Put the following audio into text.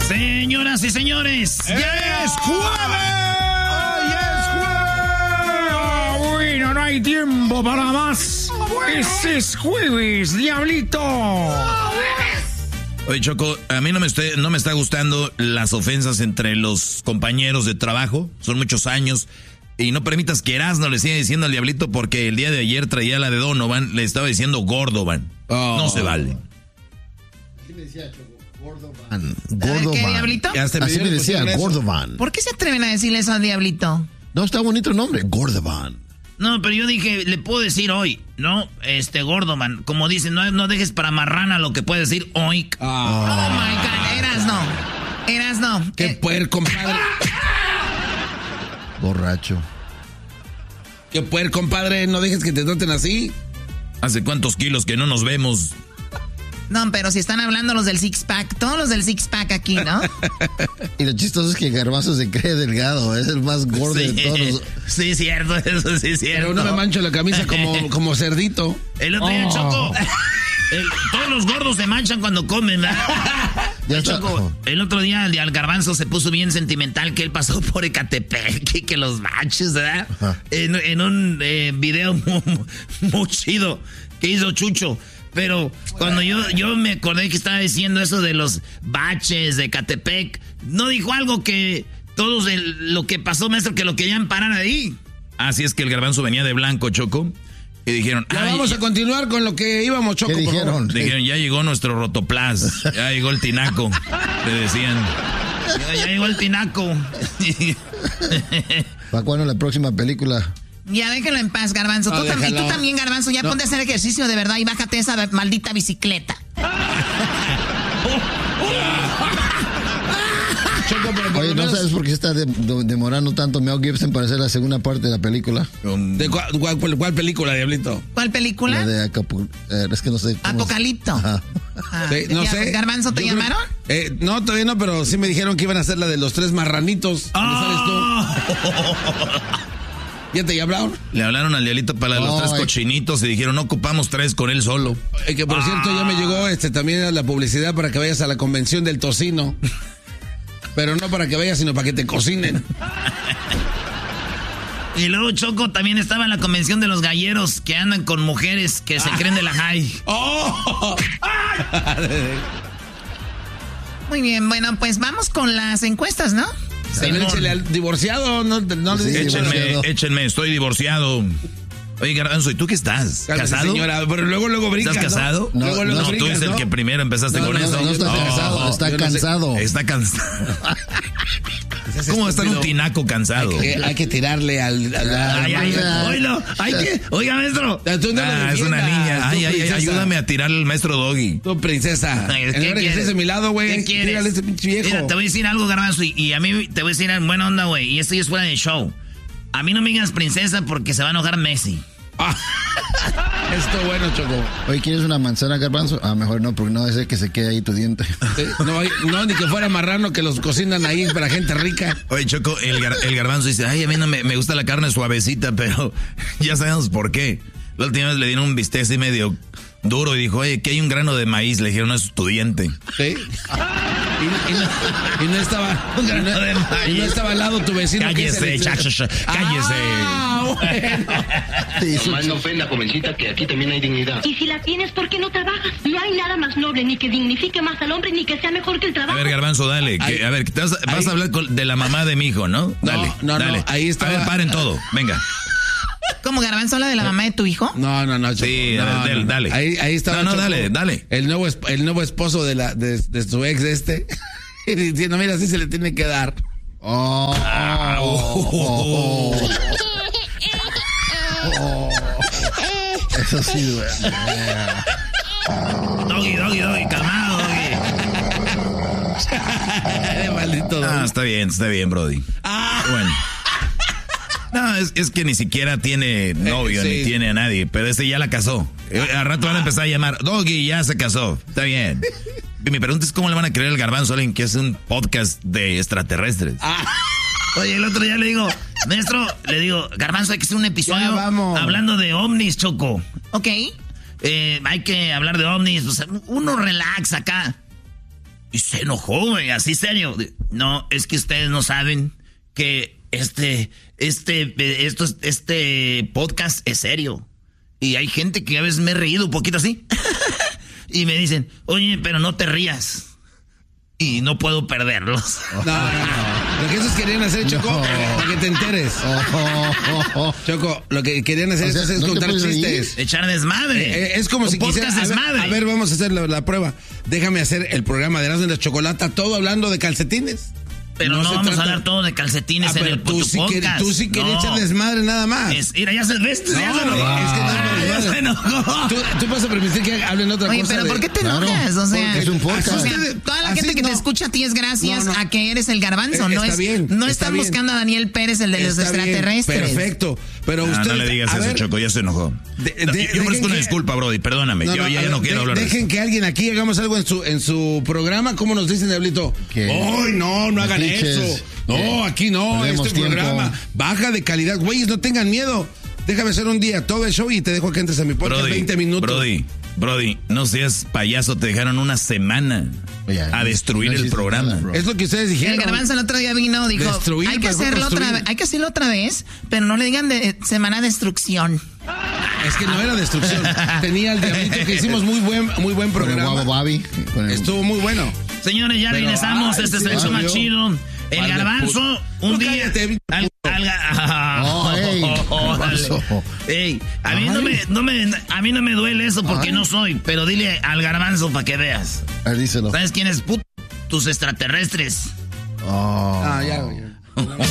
Señoras y señores, ¡ya es jueves! Bueno, no hay tiempo para más. Pues es jueves, diablito. Oye, Choco, a mí no me está gustando las ofensas entre los compañeros de trabajo. Son muchos años. Y no permitas que Erasmo le siga diciendo al diablito porque el día de ayer traía la de Donovan, le estaba diciendo Gordovan. Oh. No se vale. Así me decía, Choco, Gordovan. ¿Qué, diablito? Así me decía, Gordovan. ¿Por qué se atreven a decirle eso al diablito? No, está bonito el nombre, Gordovan. No, pero yo dije, le puedo decir hoy, ¿no? Gordovan. Como dicen, no dejes para marrana lo que puede decir hoy. Oh my God, Erasmo. Qué puerco, compadre. Borracho. Qué puerco, compadre, no dejes que te traten así. ¿Hace cuántos kilos que no nos vemos? No, pero si están hablando los del six-pack, todos los del six-pack aquí, ¿no? Y lo chistoso es que Garbanzo se cree delgado, es el más gordo de todos. Sí, cierto, eso sí es cierto. Pero no me mancho la camisa como cerdito. El otro día, Choco, todos los gordos se manchan cuando comen, ¿verdad? Ya está. Choco, el otro día al Garbanzo se puso bien sentimental que él pasó por Ecatepec y que los baches, ¿verdad? En un video muy chido que hizo Chucho. Pero cuando yo me acordé que estaba diciendo eso de los baches de Ecatepec, no dijo algo que todos lo que pasó, maestro, que lo querían parar ahí. Así es que el Garbanzo venía de blanco, Choco. Y dijeron, ya vamos a continuar con lo que íbamos, Choco. ¿Qué dijeron? Dijeron, ya llegó nuestro Rotoplas, ya llegó el tinaco. Te decían, ya llegó el tinaco. ¿Para cuándo la próxima película? Ya déjenlo en paz, Garbanzo. No, Tú también, Garbanzo, ya ponte a hacer ejercicio de verdad y bájate esa maldita bicicleta. Choco, pero oye, ¿no sabes por qué se está demorando tanto Mel Gibson para hacer la segunda parte de la película? ¿De cuál película, diablito? ¿Cuál película? La de Acapulco. Es que no sé. Apocalipto. Ajá. Sí, no sé. ¿Garbanzo te llamaron? No, todavía no, pero sí me dijeron que iban a hacer la de los 3 marranitos. ¿Dónde sales tú? ¿Ya te hablaron? Le hablaron al diablito para los 3 cochinitos y dijeron, no ocupamos 3 con él solo. Que por cierto ya me llegó también la publicidad para que vayas a la convención del tocino. Pero no para que vayas, sino para que te cocinen. Y luego Choco también estaba en la convención de los galleros que andan con mujeres que se creen de la high. Muy bien, bueno, pues vamos con las encuestas, ¿no? Échale al divorciado, no Sí, échenme, estoy divorciado. Oye, Garbanzo, ¿y tú qué estás? ¿Casado? Señora, pero luego brincas, ¿estás casado? No, No, brincas, tú eres el que primero empezaste con eso. No está cansado, está cansado. Está cansado. ¿Cómo va a estar un tinaco cansado? Hay que tirarle al Oílo, oiga, maestro. Es una niña. Ayúdame a tirarle al maestro Doggy. Tu princesa. ¿Qué que estés de mi lado, güey. ¿Qué quieres? Tírale a ese pinche viejo. Mira, te voy a decir algo, Garbanzo, y a mí te voy a decir en buena onda, güey. Y esto ya es fuera de show. A mí no me digas princesa porque se va a enojar Messi. Esto bueno, Choco. Oye, ¿quieres una manzana, Garbanzo? Mejor no, porque no va a ser que se quede ahí tu diente. No, ni que fuera marrano, que los cocinan ahí para gente rica. Oye, Choco, el Garbanzo dice, ay, a mí no me gusta la carne suavecita, pero ya sabemos por qué. La última vez le dieron un bistec así medio duro y dijo, oye, que hay un grano de maíz. Le dijeron, no, es tu diente. Sí. Y no estaba un grano de maíz. Y no estaba al lado tu vecino. Cállese, cállese. Bueno. Nomás no ofenda, jovencita, que aquí también hay dignidad. Y si la tienes, ¿por qué no trabajas? No hay nada más noble, ni que dignifique más al hombre, ni que sea mejor que el trabajo. A ver, Garbanzo, dale. A ver, vas a hablar de la mamá de mi hijo, ¿no? Dale, dale. Ahí está. A ver, paren todo. Venga. ¿Cómo, Garbanzo, habla de la mamá de tu hijo? No. Choco, sí, dale. Ahí está. No, dale. El nuevo esposo de su ex diciendo, mira, así se le tiene que dar. Eso sí, güey. Doggy, calmado, Doggy. Maldito Doggy. Está bien, Brody. Bueno. No, es que ni siquiera tiene novio, sí. ni tiene a nadie, pero ya la casó. Al rato van a empezar a llamar, Doggy, ya se casó, está bien. Y mi pregunta es, ¿cómo le van a creer al Garbanzo a alguien que hace un podcast de extraterrestres? Oye, el otro día le digo, maestro, Garbanzo, hay que hacer un episodio hablando de ovnis, Choco. Ok. Hay que hablar de ovnis, o sea, uno relax acá. Y se enojó, güey, así serio. No, es que ustedes no saben que este podcast es serio. Y hay gente que a veces me he reído un poquito así. Y me dicen, oye, pero no te rías. Y no puedo perderlos. No. Lo que esos querían hacer, Choco, para que te enteres. Choco, lo que querían hacer es ¿no contar chistes. Reír? Echar desmadre. Es como un si quisiera. A ver, vamos a hacer la prueba. Déjame hacer el programa de Erasmo y la Chocolata, todo hablando de calcetines. Pero no vamos a hablar todo de calcetines en el podcast. Tú sí querías echar desmadre nada más. Mira, ya se enojó. Ya se enojó. Tú vas a permitir que hablen otra cosa. Oye, pero ¿por qué te enojas? O sea, es un podcast. O sea, toda la gente que te escucha a ti es gracias a que eres el garbanzo. No están buscando a Daniel Pérez, el de los extraterrestres. Perfecto. Pero usted. No le digas eso, Choco, ya se enojó. Yo ofrezco una disculpa, Brody, perdóname. Yo ya no quiero hablar de eso. Dejen que alguien aquí hagamos algo en su programa. ¿Cómo nos dicen, Diablito? ¡Ay, no hagan eso! No, aquí no, este programa baja de calidad. Güeyes, no tengan miedo. Déjame hacer un día todo el show y te dejo que entres a mi podcast 20 minutos. Brody, no seas payaso, te dejaron una semana a destruir el programa. Nada, es lo que ustedes dijeron. El garbanzo el otro día vino, dijo, hay que hacerlo otra vez, pero no le digan de semana de destrucción. Es que no era destrucción. Tenía el Diablito que hicimos muy buen programa. Estuvo muy bueno. Señores, ya regresamos. Este es el show más chido. El garbanzo, un día. A mí no me duele eso porque no soy, pero dile al garbanzo para que veas. Díselo. ¿Sabes quién es? Tus extraterrestres. Ya.